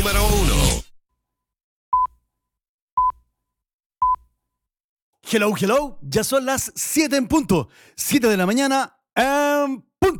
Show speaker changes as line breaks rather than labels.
número 1.
Hello, hello. Ya son las 7 en punto. 7 de la mañana en